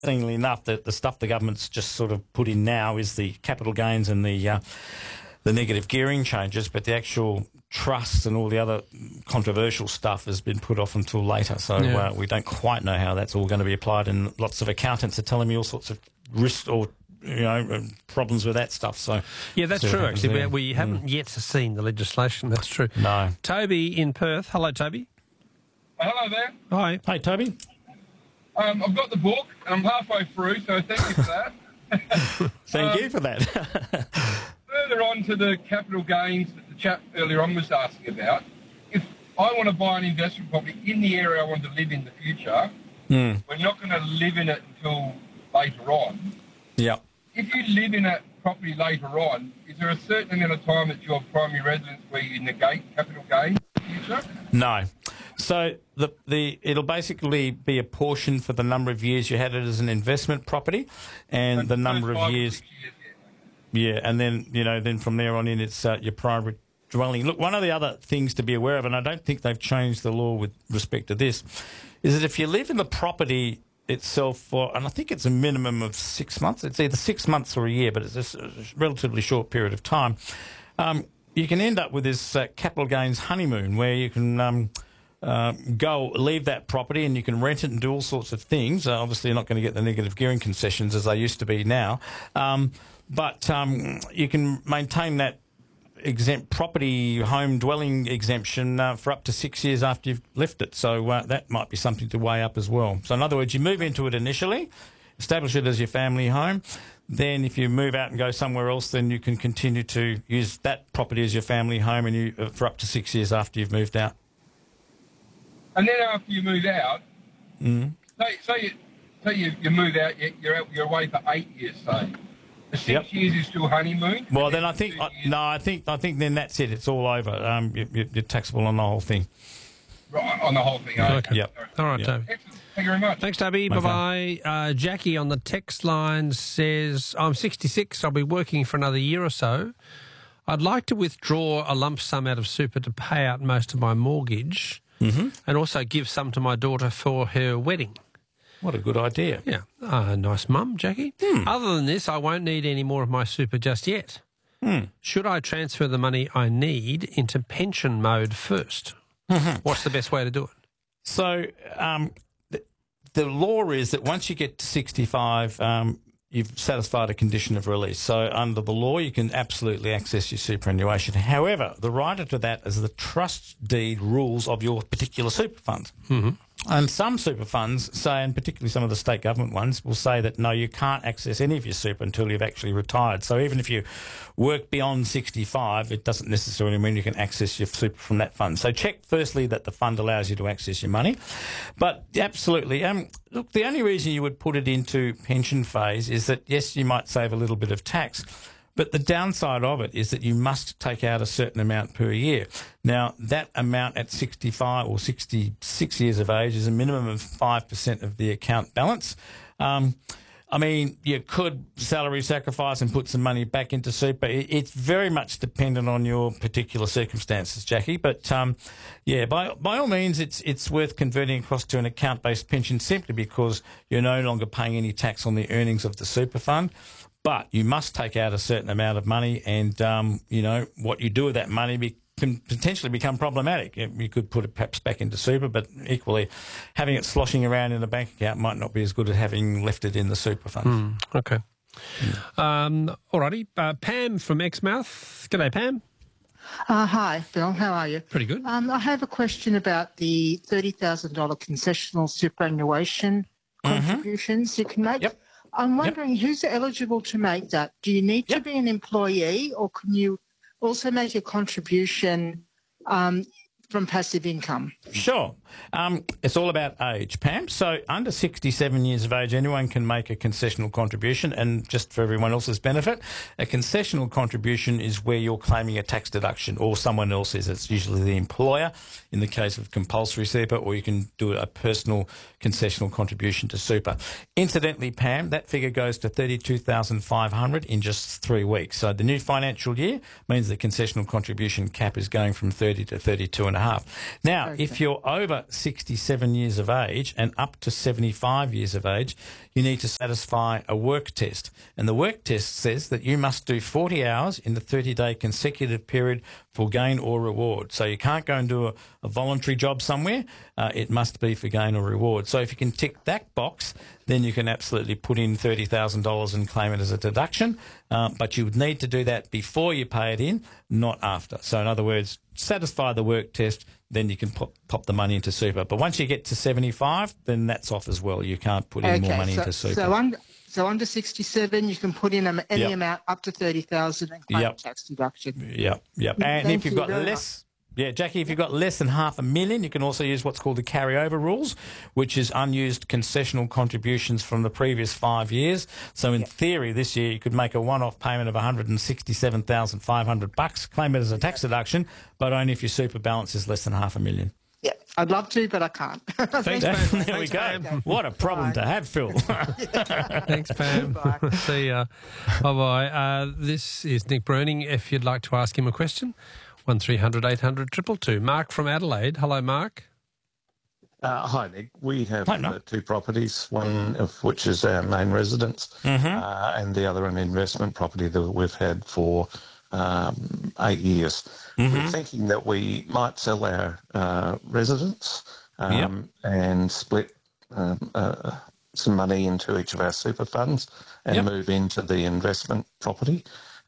Interestingly enough, the stuff the government's just sort of put in now is the capital gains and the negative gearing changes, but the actual trusts and all the other controversial stuff has been put off until later. So we don't quite know how that's all going to be applied, and lots of accountants are telling me all sorts of risks or problems with that stuff. So yeah, that's true. Actually, we haven't yet seen the legislation. That's true. No. Toby in Perth. Hello, Toby. Hello there. Hi. Hey, Toby. I've got the book and I'm halfway through, so thank you for that. Thank you for that. Further on to the capital gains that the chap earlier on was asking about, if I want to buy an investment property in the area I want to live in the future, we're not going to live in it until later on. Yeah. If you live in a property later on, is there a certain amount of time at your primary residence where you negate capital gains in the future? No. So it'll basically be a portion for the number of years you had it as an investment property, and the number of years. Yeah, and then then from there on in, it's your private dwelling. Look, one of the other things to be aware of, and I don't think they've changed the law with respect to this, is that if you live in the property itself for, and I think it's a minimum of 6 months, it's either 6 months or a year, but it's a relatively short period of time, you can end up with this capital gains honeymoon where you can leave that property and you can rent it and do all sorts of things. Obviously, you're not going to get the negative gearing concessions as they used to be now, but you can maintain that exempt property home dwelling exemption for up to 6 years after you've left it. So that might be something to weigh up as well. So in other words, you move into it initially, establish it as your family home. Then if you move out and go somewhere else, then you can continue to use that property as your family home and for up to 6 years after you've moved out. And then after you move out, say you move out, you're away for 8 years, say. The 6 years is still honeymoon. Well, then I think then that's it. It's all over. You're taxable on the whole thing. Right, on the whole thing. Okay. Yep. All right, Toby. Excellent. Thank you very much. Thanks, Toby. Bye-bye. Jackie on the text line says, I'm 66. I'll be working for another year or so. I'd like to withdraw a lump sum out of super to pay out most of my mortgage and also give some to my daughter for her wedding. What a good idea. Yeah. Nice mum, Jackie. Other than this, I won't need any more of my super just yet. Should I transfer the money I need into pension mode first? What's the best way to do it? So the law is that once you get to 65, you've satisfied a condition of release. So under the law, you can absolutely access your superannuation. However, the rider to that is the trust deed rules of your particular super fund. And some super funds say, and particularly some of the state government ones, will say that, no, you can't access any of your super until you've actually retired. So even if you work beyond 65, it doesn't necessarily mean you can access your super from that fund. So check, firstly, that the fund allows you to access your money. But absolutely, look, the only reason you would put it into pension phase is that, yes, you might save a little bit of tax, but the downside of it is that you must take out a certain amount per year. Now, that amount at 65 or 66 years of age is a minimum of 5% of the account balance. I mean, you could salary sacrifice and put some money back into super. It's very much dependent on your particular circumstances, Jackie. But, by all means, it's worth converting across to an account-based pension simply because you're no longer paying any tax on the earnings of the super fund. But you must take out a certain amount of money and, what you do with that money can potentially become problematic. You could put it perhaps back into super, but equally having it sloshing around in a bank account might not be as good as having left it in the super fund. Okay. All righty. Pam from Exmouth. G'day, Pam. Hi, Bill. How are you? Pretty good. I have a question about the $30,000 concessional superannuation contributions you can make. Yep. I'm wondering who's eligible to make that? Do you need to be an employee, or can you also make a contribution from passive income? Sure. It's all about age, Pam. So under 67 years of age, anyone can make a concessional contribution. And just for everyone else's benefit, a concessional contribution is where you're claiming a tax deduction or someone else is. It's usually the employer in the case of compulsory super, or you can do a personal concessional contribution to super. Incidentally, Pam, that figure goes to $32,500 in just 3 weeks. So the new financial year means the concessional contribution cap is going from 30 to 32.5. 1.5. Now, Okay. if you're over 67 years of age and up to 75 years of age, you need to satisfy a work test. And the work test says that you must do 40 hours in the 30-day consecutive period for gain or reward. So you can't go and do a voluntary job somewhere. It must be for gain or reward. So if you can tick that box, then you can absolutely put in $30,000 and claim it as a deduction. But you would need to do that before you pay it in, not after. So in other words, satisfy the work test, then you can pop the money into super. But once you get to 75, then that's off as well. You can't put any more money into super. So under 67, you can put in any amount up to 30,000 and claim tax deduction. Yep. And Thank if you've you got very less... Yeah, Jackie, if you've got less than $500,000, you can also use what's called the carryover rules, which is unused concessional contributions from the previous 5 years. So in theory, this year you could make a one-off payment of $167,500, claim it as a tax deduction, but only if your super balance is less than $500,000. Yeah, I'd love to, but I can't. Thanks, Pam. There we go. What a problem to have, Phil. Thanks, Pam. Bye. See ya. Bye-bye. This is Nick Bruning. If you'd like to ask him a question, 1300 800 222. Mark from Adelaide. Hello, Mark. Hi, Nick. We have Hi, Mark. 2 properties, one of which is our main residence, and the other an investment property that we've had for 8 years. We're thinking that we might sell our residence and split some money into each of our super funds and move into the investment property.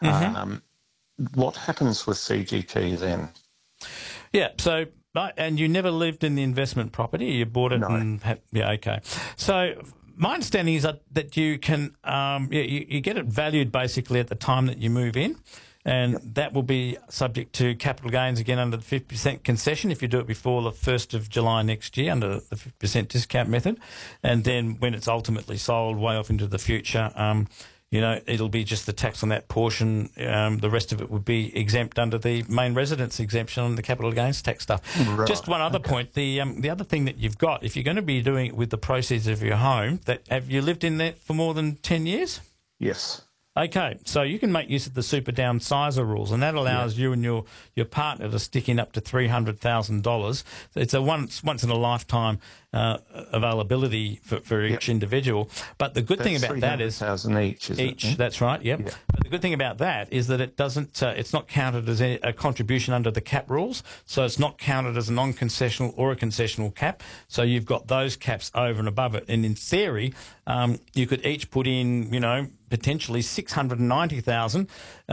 What happens with CGT then? Yeah, so, and you never lived in the investment property, you bought it and had, okay. So my understanding is that you can, you get it valued basically at the time that you move in, and that will be subject to capital gains again under the 50% concession if you do it before the 1st of July next year under the 50% discount method. And then when it's ultimately sold way off into the future, it'll be just the tax on that portion. The rest of it would be exempt under the main residence exemption on the capital gains tax stuff. Right. Just one other point. The other thing that you've got, if you're going to be doing it with the proceeds of your home, have you lived in there for more than 10 years? Yes. Okay, so you can make use of the super downsizer rules, and that allows you and your partner to stick in up to $300,000. It's a once in a lifetime availability for each individual. But the good thing about that is $300,000 each. Each, that's right. Yep. But the good thing about that is that it doesn't. It's not counted as a contribution under the cap rules, so it's not counted as a non-concessional or a concessional cap. So you've got those caps over and above it, and in theory, you could each put in, potentially 690,000.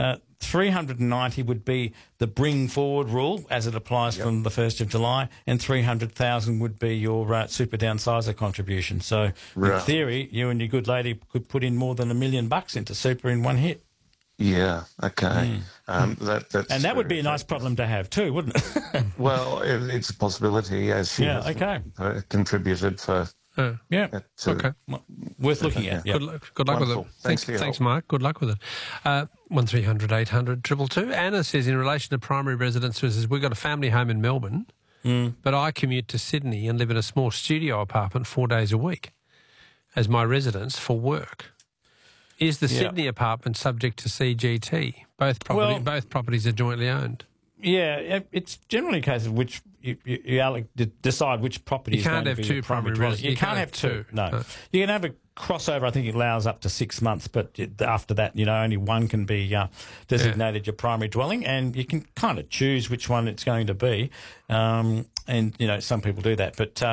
390 would be the bring forward rule as it applies from the 1st of July, and 300,000 would be your super downsizer contribution. So in theory, you and your good lady could put in more than $1 million into super in one hit. Yeah, okay. That's and that would be a nice problem to have too, wouldn't it? Well, it's a possibility, as she has contributed for... Okay. Worth looking at. Good luck with it. Thanks, Mark. Good luck with it. 1300 800 222. Anna says, in relation to primary residence, says, we've got a family home in Melbourne, but I commute to Sydney and live in a small studio apartment 4 days a week as my residence for work. Is the Sydney apartment subject to CGT? Both properties are jointly owned. Yeah, it's generally a case of which you decide which property is going to be your primary residence. You can't have two. No. You can have a crossover. I think it allows up to 6 months, but after that, only one can be designated your primary dwelling, and you can kind of choose which one it's going to be. And some people do that, but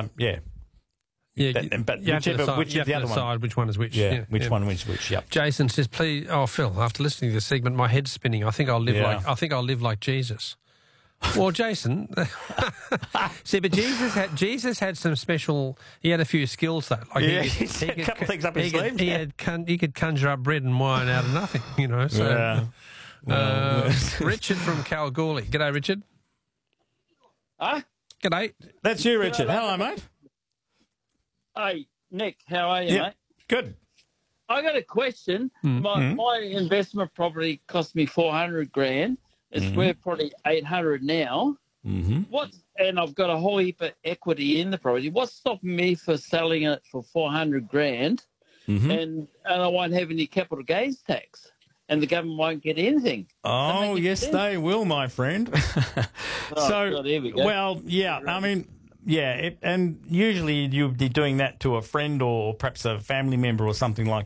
but you have to decide which one is which. Which one is which. Yep. Jason says, "Please, Phil, after listening to this segment, my head's spinning. I think I'll live like Jesus." Well, Jason, see, but Jesus had some special. He had a few skills though. Like he had a couple of things up his sleeve. He could conjure up bread and wine out of nothing. So, Richard from Kalgoorlie. G'day, Richard. G'day. That's you, Richard. Hello, mate. Hey, Nick, how are you, mate? Good. I got a question. My investment property cost me $400,000. It's worth probably $800,000 now. And I've got a whole heap of equity in the property. What's stopping me for selling it for $400,000? And I won't have any capital gains tax? and the government won't get anything. Oh, yes, they will, my friend. God, here we go. Well, yeah, I mean, yeah, and usually you'd be doing that to a friend or perhaps a family member or something like